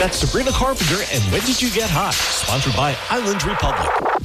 That's Sabrina Carpenter and When Did You Get High? Sponsored by Island Republic.